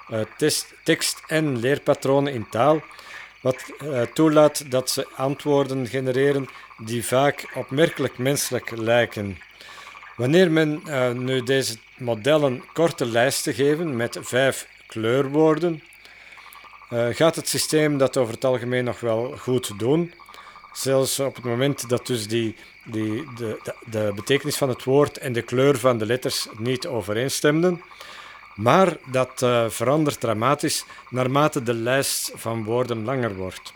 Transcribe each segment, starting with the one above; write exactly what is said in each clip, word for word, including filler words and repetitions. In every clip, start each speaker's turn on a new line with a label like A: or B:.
A: uh, test, tekst- en leerpatronen in taal, wat uh, toelaat dat ze antwoorden genereren die vaak opmerkelijk menselijk lijken. Wanneer men uh, nu deze modellen korte lijsten geven met vijf kleurwoorden, uh, gaat het systeem dat over het algemeen nog wel goed doen. Zelfs op het moment dat dus die, die, de, de, de betekenis van het woord en de kleur van de letters niet overeenstemden. Maar dat uh, verandert dramatisch naarmate de lijst van woorden langer wordt.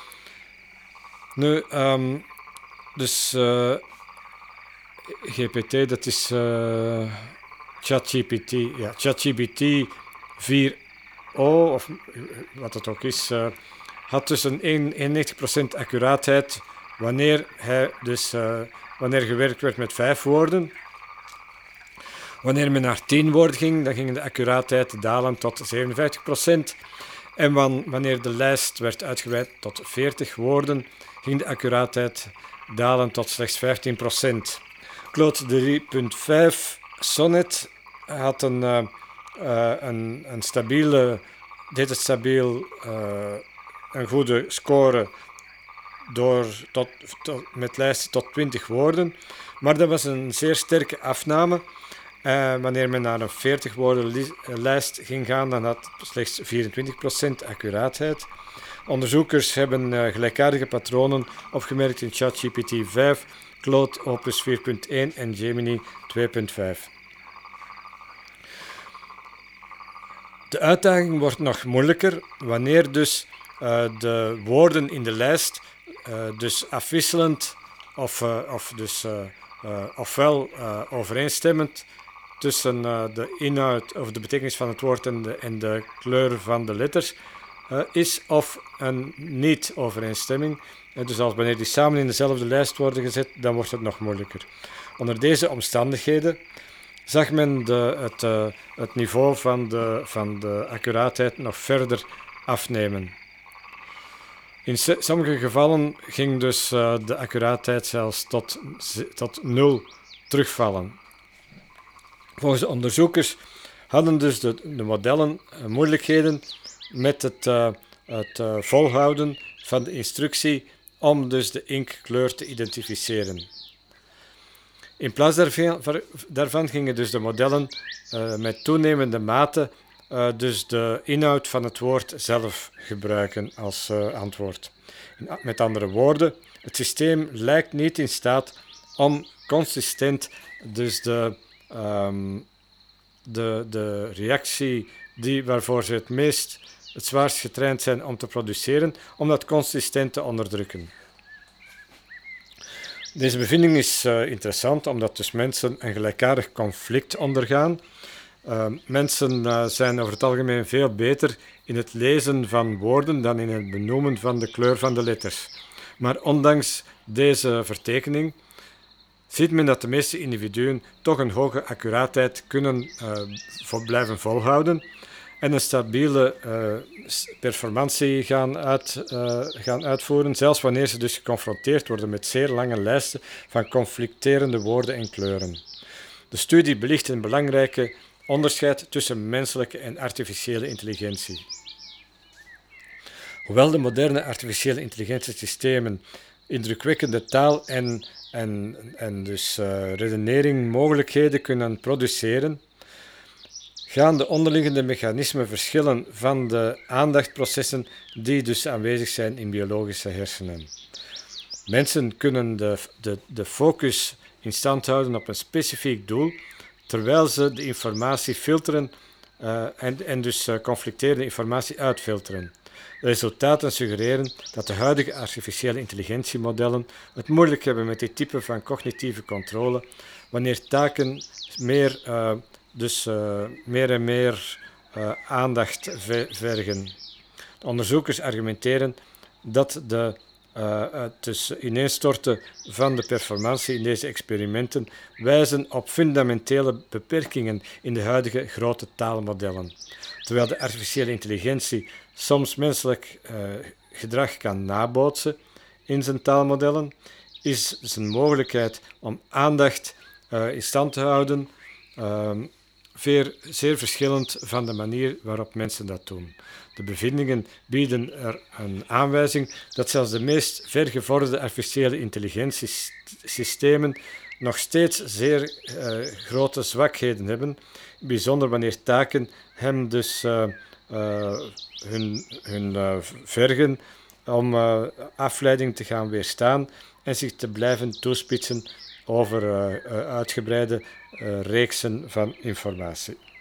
A: Nu, um, dus uh, G P T, dat is uh, ChatGPT. Ja, ChatGPT vier o, of wat het ook is, uh, had dus een eenennegentig procent accuraatheid wanneer, hij dus, uh, wanneer gewerkt werd met vijf woorden. Wanneer men naar tien woorden ging, dan ging de accuraatheid dalen tot zevenenvijftig procent. En wanneer de lijst werd uitgebreid tot veertig woorden, ging de accuraatheid dalen tot slechts vijftien procent. Claude drie punt vijf Sonnet had een, uh, uh, een, een stabiele, deed het stabiel uh, een goede score door tot, tot, met lijsten tot twintig woorden. Maar dat was een zeer sterke afname. Uh, wanneer men naar een veertig woorden li- lijst ging gaan, dan had het slechts vierentwintig procent accuraatheid. Onderzoekers hebben uh, gelijkaardige patronen opgemerkt in ChatGPT vijf, Claude Opus vier punt één en Gemini twee punt vijf. De uitdaging wordt nog moeilijker wanneer dus uh, de woorden in de lijst uh, dus afwisselend of, uh, of dus, uh, uh, ofwel uh, overeenstemmend tussen uh, de inhoud of de betekenis van het woord en de, en de kleur van de letters uh, is, of een niet-overeenstemming. Uh, dus als wanneer die samen in dezelfde lijst worden gezet, dan wordt het nog moeilijker. Onder deze omstandigheden zag men de, het, uh, het niveau van de, van de accuraatheid nog verder afnemen. In se- sommige gevallen ging dus uh, de accuraatheid zelfs tot, tot nul terugvallen. Volgens de onderzoekers hadden dus de, de modellen uh, moeilijkheden met het, uh, het uh, volhouden van de instructie om dus de inkkleur te identificeren. In plaats daarvan, daarvan gingen dus de modellen uh, met toenemende mate uh, dus de inhoud van het woord zelf gebruiken als uh, antwoord. In, met andere woorden, het systeem lijkt niet in staat om consistent dus de, um, de, de reactie die, waarvoor ze het meest het zwaarst getraind zijn om te produceren, om dat consistent te onderdrukken. Deze bevinding is uh, interessant omdat dus mensen een gelijkaardig conflict ondergaan. Uh, mensen uh, zijn over het algemeen veel beter in het lezen van woorden dan in het benoemen van de kleur van de letters. Maar ondanks deze vertekening ziet men dat de meeste individuen toch een hoge accuraatheid kunnen uh, voor blijven volhouden en een stabiele uh, performantie gaan, uit, uh, gaan uitvoeren, zelfs wanneer ze dus geconfronteerd worden met zeer lange lijsten van conflicterende woorden en kleuren. De studie belicht een belangrijke onderscheid tussen menselijke en artificiële intelligentie. Hoewel de moderne artificiële intelligentiesystemen indrukwekkende taal en, en, en dus uh, redenering mogelijkheden kunnen produceren, gaan de onderliggende mechanismen verschillen van de aandachtprocessen die dus aanwezig zijn in biologische hersenen. Mensen kunnen de, de, de focus in stand houden op een specifiek doel, terwijl ze de informatie filteren uh, en, en dus uh, conflicterende informatie uitfilteren. De resultaten suggereren dat de huidige artificiële intelligentiemodellen het moeilijk hebben met dit type van cognitieve controle, wanneer taken meer, uh, dus, uh, meer en meer uh, aandacht vergen. De onderzoekers argumenteren dat de Uh, het dus ineenstorten van de performantie in deze experimenten wijzen op fundamentele beperkingen in de huidige grote taalmodellen. Terwijl de artificiële intelligentie soms menselijk uh, gedrag kan nabootsen in zijn taalmodellen, is zijn mogelijkheid om aandacht uh, in stand te houden uh, veer, zeer verschillend van de manier waarop mensen dat doen. De bevindingen bieden er een aanwijzing dat zelfs de meest vergevorderde artificiële intelligentiesystemen nog steeds zeer uh, grote zwakheden hebben, bijzonder wanneer taken hem dus uh, uh, hun, hun uh, vergen om uh, afleiding te gaan weerstaan en zich te blijven toespitsen over uh, uh, uitgebreide uh, reeksen van informatie.